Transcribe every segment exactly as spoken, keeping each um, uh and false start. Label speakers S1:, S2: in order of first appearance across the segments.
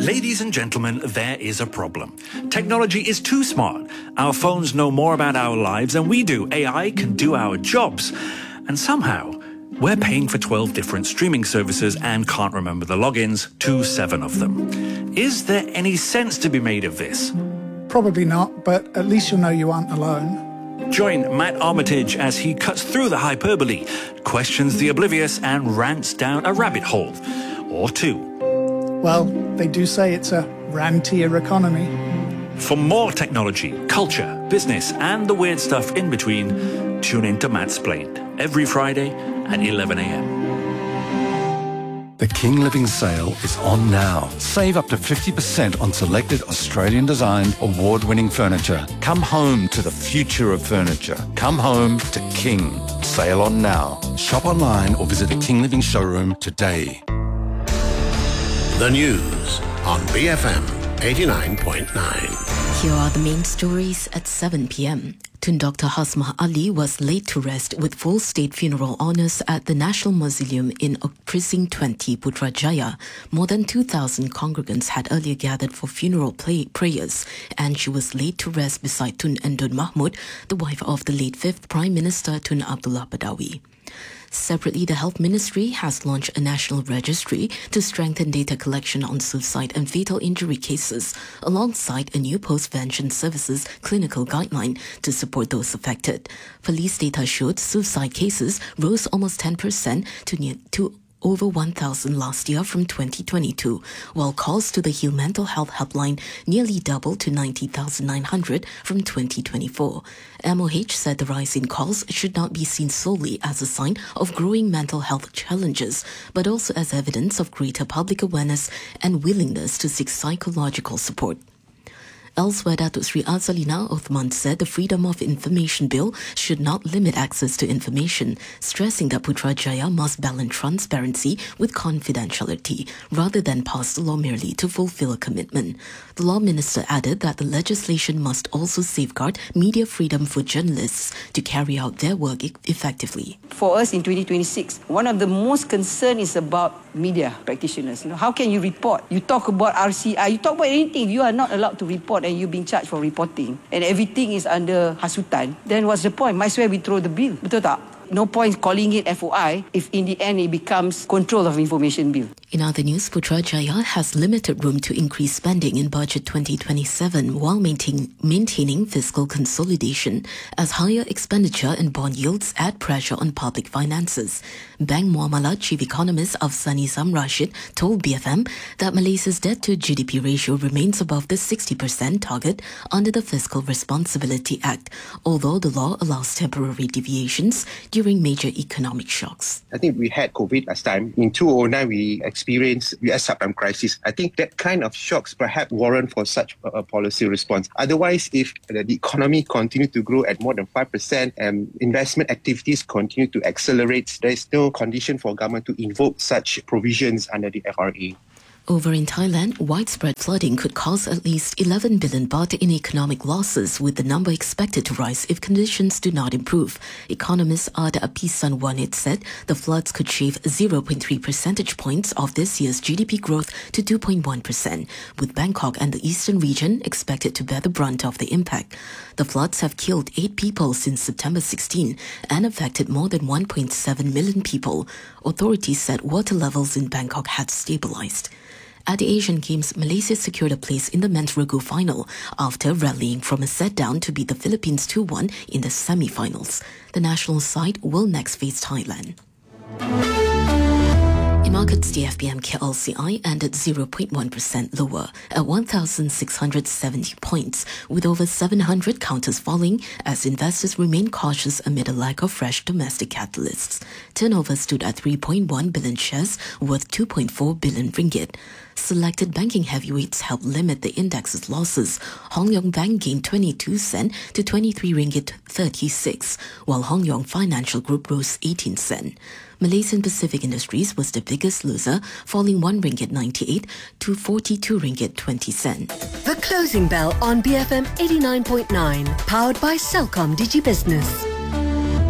S1: Ladies and gentlemen, there is a problem. Technology is too smart. Our phones know more about our lives than we do. A I can do our jobs. And somehow, we're paying for twelve different streaming services and can't remember the logins to seven of them. Is there any sense to be made of this?
S2: Probably not, but at least you'll know you aren't alone.
S1: Join Matt Armitage as he cuts through the hyperbole, questions the oblivious and rants down a rabbit hole. Or two.
S2: Well, they do say it's a rantier economy.
S1: For more technology, culture, business, and the weird stuff in between, tune in to Mattsplained every Friday at eleven a.m.
S3: The King Living Sale is on now. Save up to fifty percent on selected Australian-designed, award-winning furniture. Come home to the future of furniture. Come home to King. Sale on now. Shop online or visit a King Living showroom today.
S4: The news on B F M eighty-nine point nine.
S5: Here are the main stories at seven p.m. Tun Doctor Hasmah Ali was laid to rest with full state funeral honours at the National Mausoleum in Precinct twenty, Putrajaya. More than two thousand congregants had earlier gathered for funeral play- prayers, and she was laid to rest beside Tun Endun Mahmud, the wife of the late fifth Prime Minister Tun Abdullah Badawi. Separately, the Health Ministry has launched a national registry to strengthen data collection on suicide and fatal injury cases, alongside a new post-vention services clinical guideline to support those affected. Police data showed suicide cases rose almost ten percent to near to over one thousand last year from twenty twenty-two, while calls to the Heal Mental Health Helpline nearly doubled to ninety thousand nine hundred from twenty twenty-four. M O H said the rise in calls should not be seen solely as a sign of growing mental health challenges, but also as evidence of greater public awareness and willingness to seek psychological support. Elsewhere, Datuk Sri Azalina Othman said the Freedom of Information Bill should not limit access to information, stressing that Putrajaya must balance transparency with confidentiality rather than pass the law merely to fulfill a commitment. The Law Minister added that the legislation must also safeguard media freedom for journalists to carry out their work e- effectively.
S6: For us in twenty twenty-six, one of the most concern is about media practitioners. You know, how can you report? You talk about R C I, you talk about anything, you are not allowed to report and you're being charged for reporting, and everything is under hasutan, then what's the point? Might as well we throw the bill. Betul tak? No point calling it F O I if in the end it becomes Control of Information Bill.
S5: In other news, Putrajaya has limited room to increase spending in budget twenty twenty-seven while maintain, maintaining fiscal consolidation, as higher expenditure and bond yields add pressure on public finances. Bank Muamalat Chief Economist Afsani Sam Rashid told B F M that Malaysia's debt-to-G D P ratio remains above the sixty percent target under the Fiscal Responsibility Act, although the law allows temporary deviations during major economic shocks.
S7: I think we had COVID last time. In two thousand nine, we experienced U S subprime crisis. I think that kind of shocks perhaps warrant for such a policy response. Otherwise, if the economy continues to grow at more than five percent and investment activities continue to accelerate, there is no condition for government to invoke such provisions under the F R A.
S5: Over in Thailand, widespread flooding could cause at least eleven billion baht in economic losses, with the number expected to rise if conditions do not improve. Economist Ada Apisan Wanit said the floods could shave zero point three percentage points of this year's G D P growth to two point one percent, with Bangkok and the eastern region expected to bear the brunt of the impact. The floods have killed eight people since September sixteenth and affected more than one point seven million people. Authorities said water levels in Bangkok had stabilized. At the Asian Games, Malaysia secured a place in the men's rugby final after rallying from a set-down to beat the Philippines two one in the semi-finals. The national side will next face Thailand. In markets, the F B M K L C I ended zero point one percent lower at one thousand six hundred seventy points, with over seven hundred counters falling as investors remain cautious amid a lack of fresh domestic catalysts. Turnover stood at three point one billion shares, worth two point four billion ringgit. Selected banking heavyweights helped limit the index's losses. Hong Leong Bank gained twenty-two cents to twenty-three ringgit thirty-six, while Hong Leong Financial Group rose eighteen cents. Malaysian Pacific Industries was the biggest loser, falling one ringgit ninety-eight to forty-two ringgit twenty cents.
S8: The Closing Bell on B F M eighty-nine point nine, powered by Celcom Digi Business.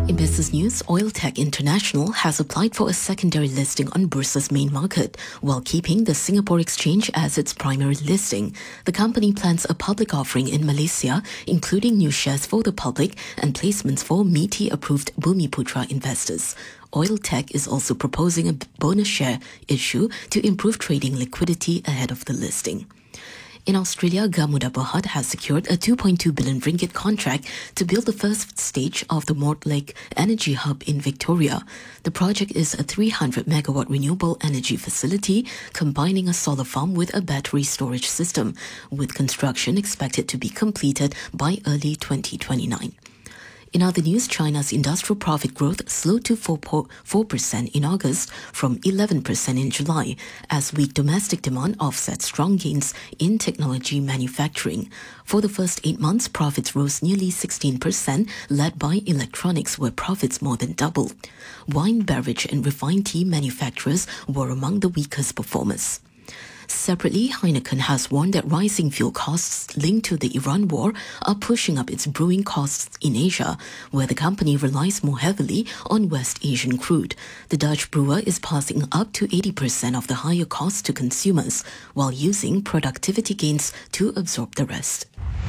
S5: In business news, Oiltech International has applied for a secondary listing on Bursa's main market, while keeping the Singapore Exchange as its primary listing. The company plans a public offering in Malaysia, including new shares for the public and placements for M I T I-approved Bumiputra investors. Oiltech is also proposing a bonus share issue to improve trading liquidity ahead of the listing. In Australia, Gamuda Berhad has secured a two point two billion ringgit contract to build the first stage of the Mortlake Energy Hub in Victoria. The project is a three hundred megawatt renewable energy facility combining a solar farm with a battery storage system, with construction expected to be completed by early twenty twenty-nine. In other news, China's industrial profit growth slowed to four percent in August from eleven percent in July, as weak domestic demand offset strong gains in technology manufacturing. For the first eight months, profits rose nearly sixteen percent, led by electronics, where profits more than doubled. Wine, beverage and refined tea manufacturers were among the weakest performers. Separately, Heineken has warned that rising fuel costs linked to the Iran war are pushing up its brewing costs in Asia, where the company relies more heavily on West Asian crude. The Dutch brewer is passing up to eighty percent of the higher costs to consumers, while using productivity gains to absorb the rest.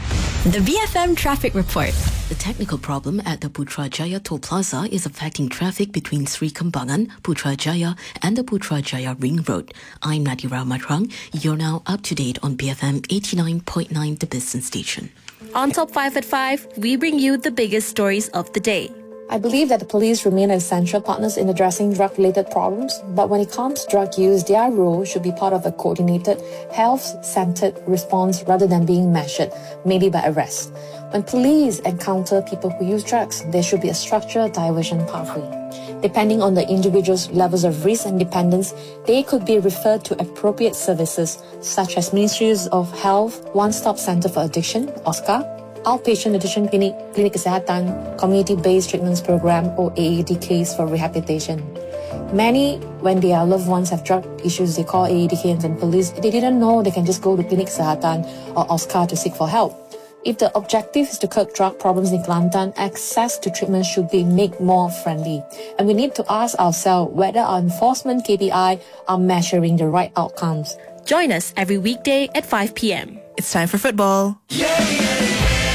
S8: The B F M Traffic Report.
S5: The technical problem at the Putrajaya Toll Plaza is affecting traffic between Sri Kembangan, Putrajaya and the Putrajaya Ring Road. I'm Nadira Matrang. You're now up to date on B F M eighty-nine point nine, the business station.
S9: On Top five at five, we bring you the biggest stories of the day.
S10: I believe that the police remain essential partners in addressing drug-related problems, but when it comes to drug use, their role should be part of a coordinated, health-centered response rather than being measured, maybe by arrest. When police encounter people who use drugs, there should be a structured diversion pathway. Depending on the individual's levels of risk and dependence, they could be referred to appropriate services such as Ministries of Health, One-Stop Center for Addiction, O S C A, Outpatient Addiction Clinic, Klinik Kesihatan, Community-Based Treatments Program or A A D Ks for rehabilitation. Many, when their loved ones have drug issues, they call A A D K and police. They didn't know they can just go to Klinik Kesihatan or O S C A to seek for help. If the objective is to curb drug problems in Kelantan, access to treatment should be made more friendly. And we need to ask ourselves whether our enforcement K P I are measuring the right outcomes.
S9: Join us every weekday at five p.m.
S11: It's time for football.
S12: Yeah, yeah.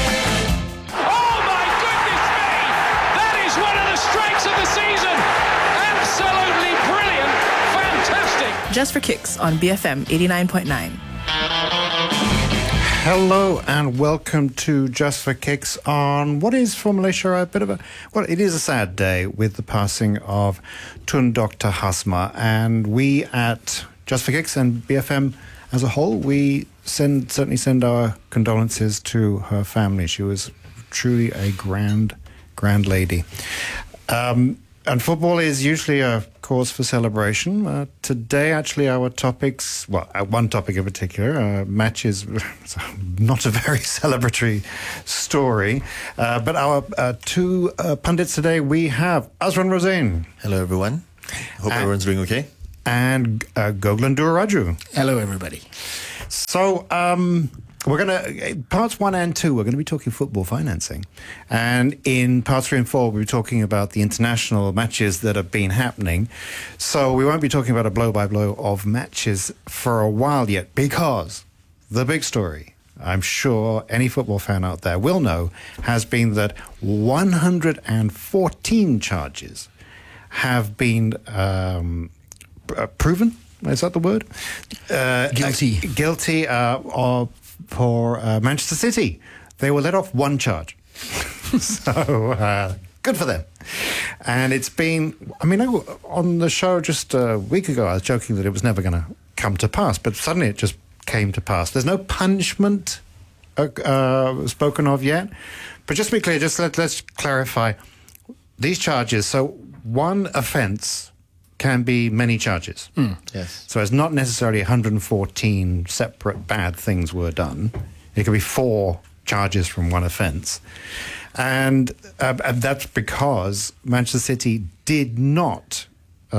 S12: Oh my goodness me! That is one of the strikes of the season! Absolutely brilliant! Fantastic!
S11: Just for Kicks on B F M eighty-nine point nine.
S13: Hello and welcome to Just for Kicks on what is for Malaysia a bit of a, well, it is a sad day with the passing of Tun Doctor Hasmah, and we at Just for Kicks and B F M as a whole, we send certainly send our condolences to her family. She was truly a grand, grand lady. Um, and football is usually a cause for celebration. Uh, today, actually, our topics, well, uh, one topic in particular, uh, matches, not a very celebratory story. Uh, but our uh, two uh, pundits today, we have Azran Rozain.
S14: Hello, everyone. Hope
S13: and,
S14: everyone's doing okay.
S13: And uh, Goglan Duraraju.
S15: Hello, everybody.
S13: So, um... we're going to, parts one and two, we're going to be talking football financing. And in parts three and four, we'll be talking about the international matches that have been happening. So we won't be talking about a blow-by-blow of matches for a while yet, because the big story, I'm sure any football fan out there will know, has been that one hundred fourteen charges have been um, proven. Is that the word? Uh,
S15: guilty.
S13: Uh, guilty uh, of... for uh, Manchester City. They were let off one charge. so, uh, good for them. And it's been, I mean, on the show just a week ago, I was joking that it was never going to come to pass, but suddenly it just came to pass. There's no punishment uh, uh, spoken of yet. But just to be clear, just let, let's clarify these charges. So, one offence can be many charges.
S14: Mm. Yes.
S13: So it's not necessarily one hundred fourteen separate bad things were done. It could be four charges from one offence. And, uh, and that's because Manchester City did not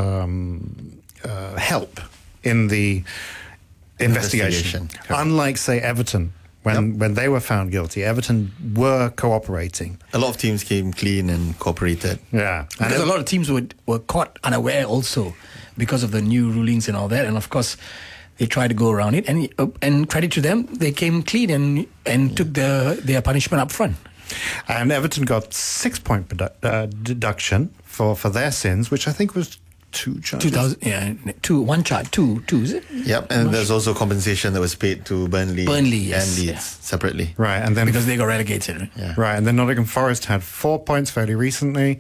S13: um, uh, help in the investigation.
S14: investigation.
S13: Unlike, say, Everton, when,
S14: Yep.
S13: when they were found guilty, Everton were cooperating.
S14: A lot of teams came clean and cooperated.
S13: Yeah. And
S15: Because
S13: it-
S15: a lot of teams were, were caught unaware also because of the new rulings and all that. And of course, they tried to go around it. And uh, and credit to them, they came clean and and took the, their punishment up front.
S13: And Everton got six-point produ- uh, deduction for, for their sins, which I think was two charges.
S15: Two thousand, yeah, two, one charge, two, two, is it?
S14: Yep, and there's also compensation that was paid to Burnley,
S15: Burnley, yes,
S14: and Leeds
S15: yeah.
S14: separately.
S13: Right, and then
S15: Because they got relegated. Right?
S14: Yeah.
S13: right, and then Nottingham Forest had four points fairly recently,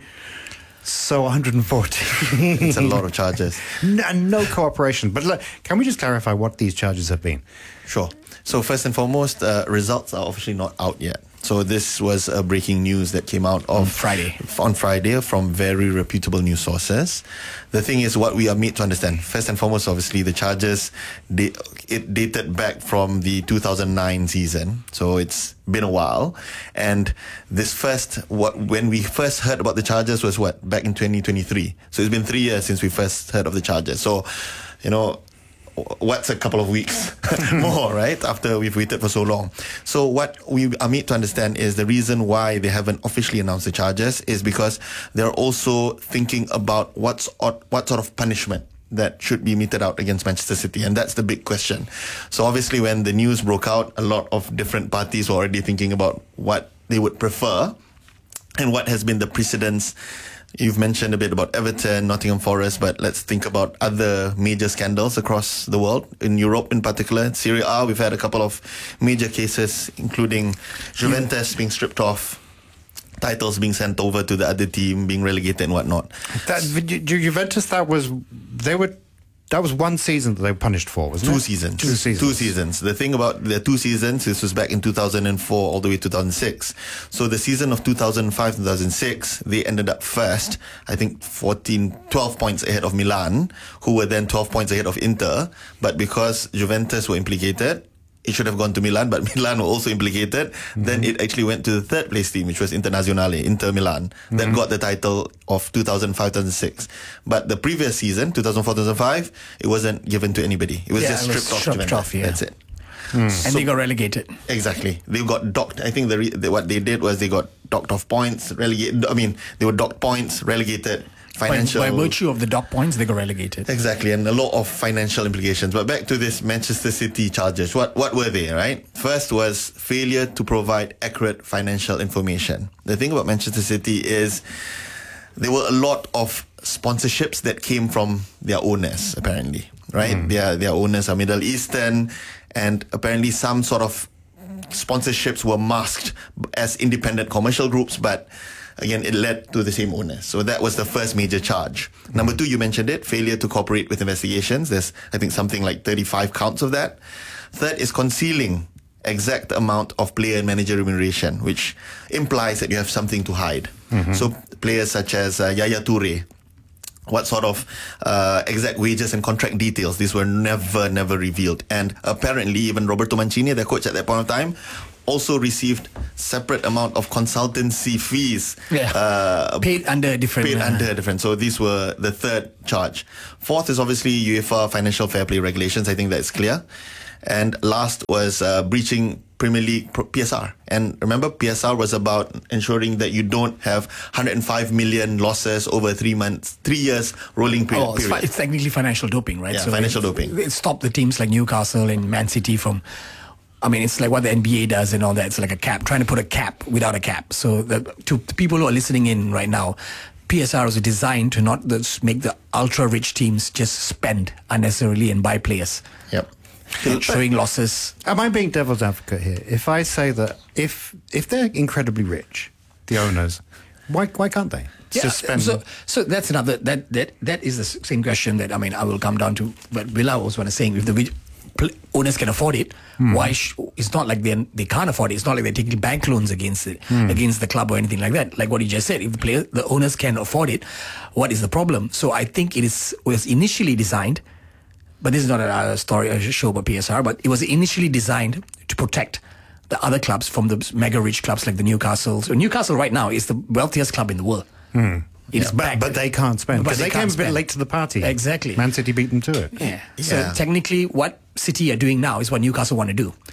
S13: so one hundred forty.
S14: It's a lot of charges.
S13: No, and no cooperation. But look, can we just clarify what these charges have been?
S14: Sure. So first and foremost, uh, results are officially not out yet. So this was uh, breaking news that came out of
S15: On Friday.
S14: on Friday from very reputable news sources. The thing is, what we are made to understand. First and foremost, obviously, the charges they, it dated back from the two thousand nine season, so it's been a while. And this first, what when we first heard about the charges was what back in twenty twenty-three. So it's been three years since we first heard of the charges. So, you know. What's a couple of weeks more, right? After we've waited for so long. So what we are made to understand is the reason why they haven't officially announced the charges is because they're also thinking about what's what sort of punishment that should be meted out against Manchester City, and that's the big question. So obviously when the news broke out, a lot of different parties were already thinking about what they would prefer and what has been the precedence. You've mentioned a bit about Everton, Nottingham Forest, but let's think about other major scandals across the world, in Europe in particular. Serie A, we've had a couple of major cases, including Juventus being stripped off, titles being sent over to the other team, being relegated and whatnot.
S13: That, Ju- Ju- Juventus, that was they were that was one season that they were punished for, wasn't
S14: Two
S13: it?
S14: seasons.
S13: Two seasons.
S14: Two seasons. The thing about the two seasons, this was back in two thousand four all the way to two thousand six. So the season of two thousand five, two thousand six, they ended up first, I think fourteen, twelve points ahead of Milan, who were then twelve points ahead of Inter. But because Juventus were implicated, it should have gone to Milan, but Milan were also implicated. Mm-hmm. Then it actually went to the third place team, which was Internazionale, Inter Milan, that mm-hmm. got the title of two thousand five, two thousand six. But the previous season, two thousand four, two thousand five, it wasn't given to anybody. It was
S15: Yeah,
S14: just
S15: it was
S14: stripped off
S15: stripped
S14: Juventus.
S15: off, yeah.
S14: That's it.
S13: Mm.
S15: And
S14: So-
S15: they got relegated.
S14: Exactly. They got docked. I think the, re- the what they did was they got docked off points, relegated. I mean, they were docked points, relegated, financial.
S15: By, by virtue of the dot points, they got relegated.
S14: Exactly, and a lot of financial implications. But back to this Manchester City charges. What what were they, right? First was failure to provide accurate financial information. The thing about Manchester City is there were a lot of sponsorships that came from their owners, apparently, right? Mm. Their their owners are Middle Eastern, and apparently some sort of sponsorships were masked as independent commercial groups, but again, it led to the same owners. So that was the first major charge. Mm. Number two, you mentioned it, failure to cooperate with investigations. There's, I think, something like thirty-five counts of that. Third is concealing exact amount of player and manager remuneration, which implies that you have something to hide. Mm-hmm. So players such as uh, Yaya Toure, what sort of uh, exact wages and contract details, these were never, never revealed. And apparently, even Roberto Mancini, their coach at that point of time, also received separate amount of consultancy fees.
S15: Yeah.
S14: Uh,
S15: paid under a different...
S14: Paid
S15: uh,
S14: under a different. So these were the third charge. Fourth is obviously UEFA financial fair play regulations. I think that's clear. And last was uh, breaching Premier League P S R. And remember, P S R was about ensuring that you don't have one hundred five million losses over three months, three years rolling period.
S15: Oh, it's, fi- it's technically financial doping, right?
S14: Yeah, financial
S15: it,
S14: doping.
S15: It stopped the teams like Newcastle and Man City from... I mean, it's like what the N B A does and all that. It's like a cap, trying to put a cap without a cap. So the, to the people who are listening in right now, P S R was designed to not make the ultra-rich teams just spend unnecessarily and buy players.
S14: Yep.
S15: Showing losses.
S13: Am I being devil's advocate here? If I say that if if they're incredibly rich, the owners, why why can't they
S15: Yeah,
S13: just spend?
S15: so so that's another that that that is the same question that I mean I will come down to. But Villa was one saying if the owners can afford it, mm. why? Sh- it's not like they they can't afford it. It's not like they're taking bank loans against it mm. against the club or anything like that. Like what you just said, if the player the owners can afford it, what is the problem? So I think it is was initially designed. But this is not a story, a show about P S R, but it was initially designed to protect the other clubs from the mega rich clubs like the Newcastle. So Newcastle right now is the wealthiest club in the world.
S13: Mm.
S15: It's
S13: yeah,
S15: back.
S13: But, but they can't spend.
S15: But
S13: Because
S15: they
S13: they, came
S15: can't
S13: a bit
S15: spend.
S13: late to the party.
S15: Exactly.
S13: Man City beat them to it.
S15: Yeah.
S14: Yeah.
S15: So technically what City are doing now is what Newcastle want to do.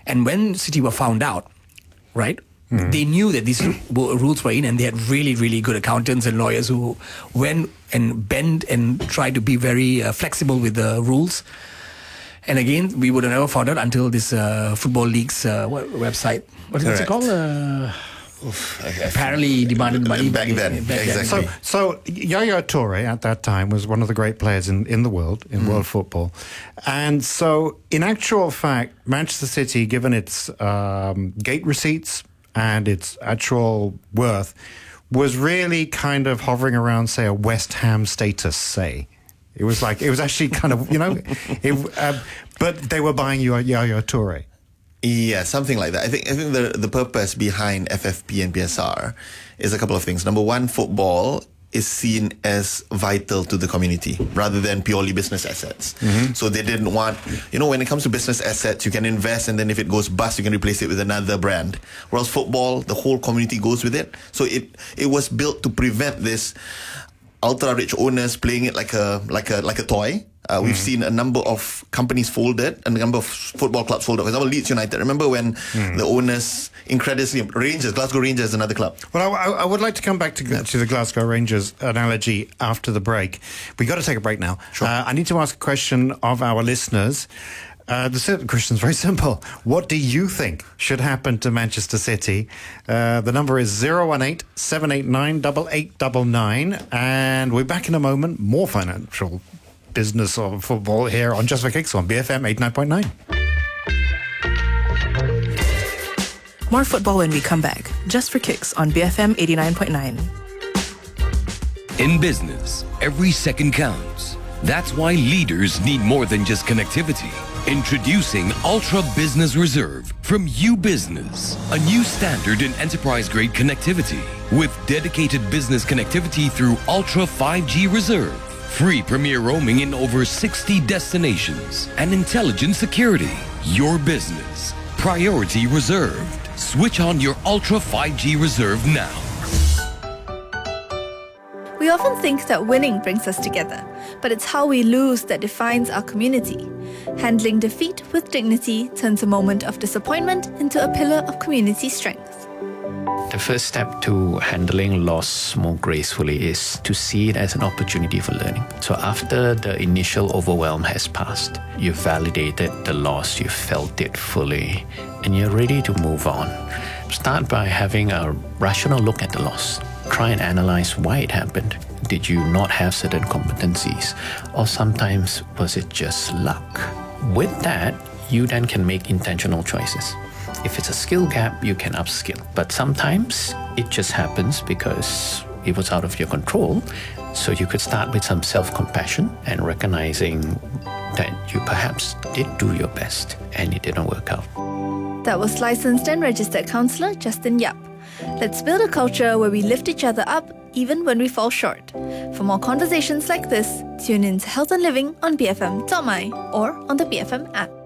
S15: And when City were found out, right, mm. they knew that these rules were in, and they had really, really good accountants and lawyers who went and bend and tried to be very uh, flexible with the rules. And again, we would have never found out until this uh, Football League's uh, what, website. What is it called? Uh, Oof, apparently demanded money
S14: back then.
S15: Back
S14: exactly.
S15: then.
S13: So, so Yaya Toure at that time was one of the great players in, in the world, in mm. world football. And so, in actual fact, Manchester City, given its um, gate receipts and its actual worth, was really kind of hovering around, say, a West Ham status, say. It was like, it was actually kind of, you know, it, uh, but they were buying Yaya Toure.
S14: Yeah, something like that. I think I think the the purpose behind F F P and P S R is a couple of things. Number one, football is seen as vital to the community rather than purely business assets. Mm-hmm. So they didn't want, you know, when it comes to business assets, you can invest and then if it goes bust, you can replace it with another brand. Whereas football, the whole community goes with it. So it it was built to prevent this ultra rich owners playing it like a like a like a toy. Uh, we've mm. seen a number of companies folded and a number of football clubs folded. For example, Leeds United. Remember when mm. the owners incredulously Rangers, Glasgow Rangers, another club.
S13: Well, I, I would like to come back to, yeah. to the Glasgow Rangers analogy after the break. We got to take a break now.
S14: Sure.
S13: Uh, I need to ask a question of our listeners. Uh, the question is very simple. What do you think should happen to Manchester City? Uh, the number is zero one eight, seven eight nine, eight eight nine nine. And we're back in a moment. More financial business of football here on Just for Kicks on B F M eighty-nine point nine.
S11: More football when we come back. Just for Kicks on B F M eighty-nine point nine.
S16: In business, every second counts. That's why leaders need more than just connectivity. Introducing Ultra Business Reserve from U Business, a new standard in enterprise-grade connectivity with dedicated business connectivity through Ultra five G Reserve. Free premier roaming in over sixty destinations and intelligent security. Your business. Priority reserved. Switch on your Ultra five G Reserve now.
S17: We often think that winning brings us together, but it's how we lose that defines our community. Handling defeat with dignity turns a moment of disappointment into a pillar of community strength.
S18: The first step to handling loss more gracefully is to see it as an opportunity for learning. So after the initial overwhelm has passed, you've validated the loss, you've felt it fully, and you're ready to move on. Start by having a rational look at the loss. Try and analyze why it happened. Did you not have certain competencies? Or sometimes was it just luck? With that, you then can make intentional choices. If it's a skill gap, you can upskill. But sometimes it just happens because it was out of your control. So you could start with some self-compassion and recognizing that you perhaps did do your best and it didn't work out.
S17: That was licensed and registered counsellor Justin Yap. Let's build a culture where we lift each other up even when we fall short. For more conversations like this, tune in to Health and Living on B F M dot my or on the B F M app.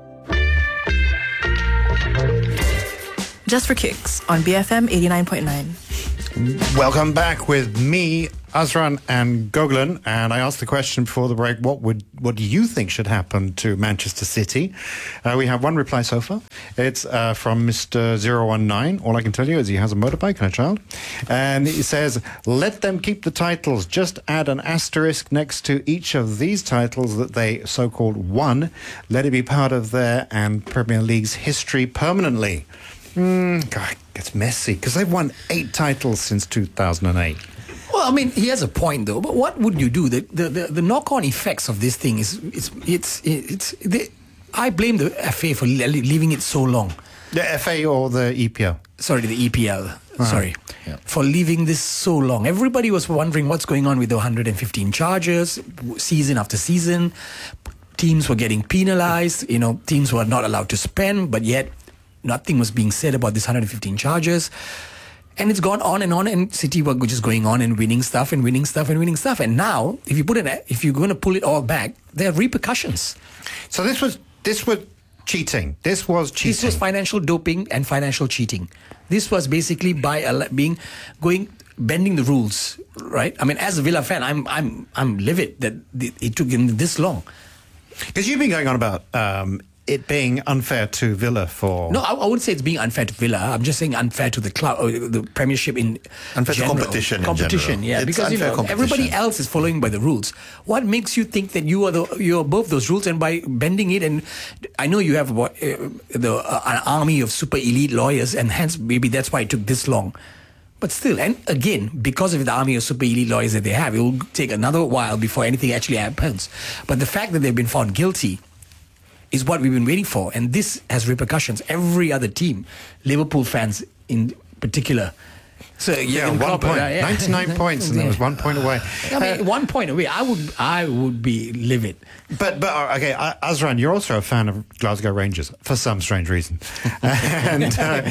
S11: Just for Kicks on B F M eighty-nine point nine.
S13: Welcome back with me, Azran and Goglan, and I asked the question before the break, what would what do you think should happen to Manchester City? Uh, we have one reply so far. It's uh, from Mister zero one nine. All I can tell you is he has a motorbike and a child. And he says, let them keep the titles. Just add an asterisk next to each of these titles that they so-called won. Let it be part of their and Premier League's history permanently. Mm, God, it's messy because they've won eight titles since two thousand eight.
S15: Well, I mean, he has a point though. But what would you do? The the, the, the knock-on effects of this thing is it's it's it's. The, I blame the F A for leaving it so long.
S13: The F A or the E P L?
S15: Sorry, the E P L.
S13: Uh-huh.
S15: Sorry.
S13: Yeah.
S15: For leaving this so long. Everybody was wondering what's going on with the one hundred fifteen charges, season after season. Teams were getting penalized. You know, teams were not allowed to spend, but yet nothing was being said about this one hundred fifteen charges. And it's gone on and on, and City were just going on and winning stuff and winning stuff and winning stuff. And now, if you put it, if you're going to pull it all back, there are repercussions.
S13: So this was this was cheating. This was cheating.
S15: This was financial doping and financial cheating. This was basically by being going bending the rules, right? I mean, as a Villa fan, I'm I'm I'm livid that it took him this long.
S13: Because you've been going on about um, it being unfair to Villa for...
S15: No, I, I wouldn't say it's being unfair to Villa. I'm just saying unfair to the club, or the Premiership in
S14: unfair
S15: general.
S14: to competition.
S15: Competition,
S14: in
S15: yeah,
S14: it's
S15: because you know everybody else is following by the rules. What makes you think that you are the you're above those rules? And by bending it, and I know you have what uh, the uh, an army of super elite lawyers, and hence maybe that's why it took this long. But still, and again, because of the army of super elite lawyers that they have, it will take another while before anything actually happens. But the fact that they've been found guilty is what we've been waiting for. And this has repercussions. Every other team, Liverpool fans in particular. So
S13: yeah, one Klopp, point, uh, yeah. ninety-nine points, and there was one point away.
S15: I mean, uh, one point away. I would, I would be livid.
S13: But, but uh, okay, uh, Azran, you're also a fan of Glasgow Rangers for some strange reason. and uh,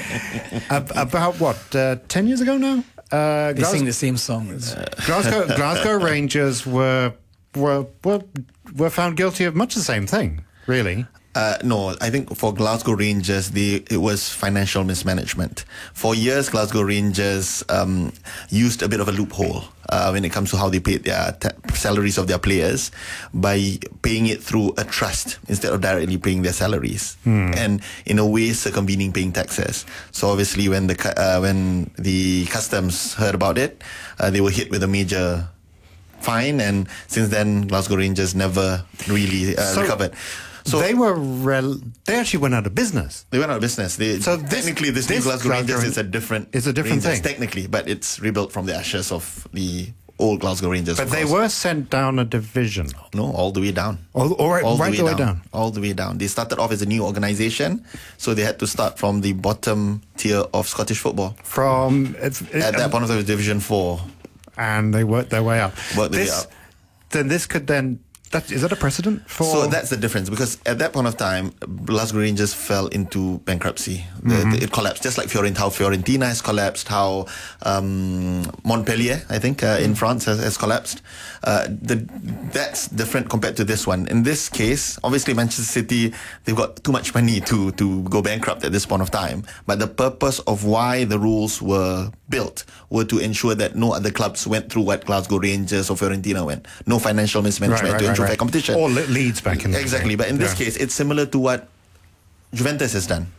S13: about what, uh, ten years ago now?
S15: Uh, they Glas- sing the same song.
S13: Glasgow, Glasgow Rangers were were were were found guilty of much the same thing, really.
S14: Uh, no, I think for Glasgow Rangers, the it was financial mismanagement. For years, Glasgow Rangers um, used a bit of a loophole uh, when it comes to how they paid their t- salaries of their players by paying it through a trust instead of directly paying their salaries, hmm. and in a way circumvening paying taxes. So obviously, when the uh, when the customs heard about it, uh, they were hit with a major fine, and since then, Glasgow Rangers never really uh,
S13: so-
S14: recovered.
S13: So they were rel- they actually went out of business.
S14: They went out of business. They,
S13: so this,
S14: technically, this, this new Glasgow Rangers is a different.
S13: It's a different
S14: Rangers,
S13: thing,
S14: technically, but it's rebuilt from the ashes of the old Glasgow Rangers.
S13: But they were sent down a division.
S14: No, all the way down.
S13: All, all right,
S14: all
S13: right
S14: the way,
S13: the way down.
S14: down. All the way down. They started off as a new organisation, so they had to start from the bottom tier of Scottish football.
S13: From it's, it,
S14: at that um, point of time, it was Division Four,
S13: and they worked their way up.
S14: Worked their
S13: this,
S14: way up.
S13: Then this could then. That, is that a precedent for?
S14: So that's the difference, because at that point of time, Glasgow Rangers fell into bankruptcy. The,
S13: Mm-hmm.
S14: the, it collapsed, just like Fiorent, how Fiorentina has collapsed, how um, Montpellier, I think, uh, in France has, has collapsed. Uh, the, that's different compared to this one. In this case, obviously Manchester City, they've got too much money to, to go bankrupt at this point of time. But the purpose of why the rules were built were to ensure that no other clubs went through what Glasgow Rangers or Fiorentina went. No financial mismanagement
S13: right, right,
S14: to ensure
S13: right,
S14: fair
S13: right.
S14: competition.
S13: Or Le- Leeds back in the
S14: Exactly,
S13: day.
S14: but in this
S13: yeah.
S14: case, it's similar to what Juventus has done.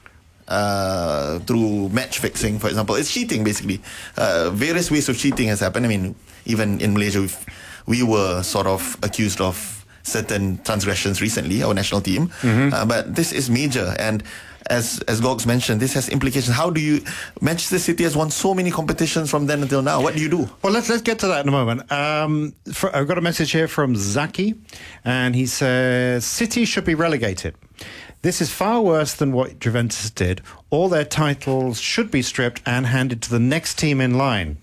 S14: Uh, through match fixing, for example. It's cheating, basically. Uh, various ways of cheating has happened. I mean, even in Malaysia, we've, we were sort of accused of certain transgressions recently, our national team.
S13: Mm-hmm.
S14: Uh, but this is major, and as as Gogs mentioned, this has implications. How do you... Manchester City has won so many competitions from then until now. What do you do?
S13: Well, let's let's get to that in a moment. Um, for, I've got a message here from Zaki, and he says, City should be relegated. This is far worse than what Juventus did. All their titles should be stripped and handed to the next team in line.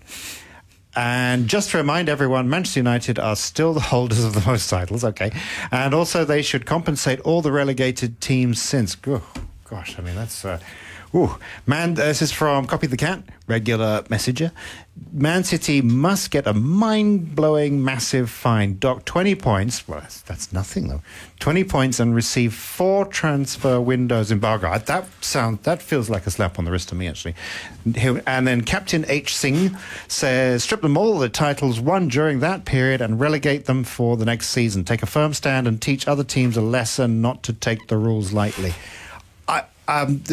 S13: And just to remind everyone, Manchester United are still the holders of the most titles, okay. And also they should compensate all the relegated teams since. Oh, gosh, I mean, that's... Uh, ooh. Man, this is from Copy the Cat, regular messenger. Man City must get a mind-blowing, massive fine. Dock twenty points. Well, that's, that's nothing, though. twenty points and receive four transfer windows embargo. That sound, that feels like a slap on the wrist to me, actually. And then Captain H. Singh says, strip them all the titles won during that period and relegate them for the next season. Take a firm stand and teach other teams a lesson not to take the rules lightly. I, um,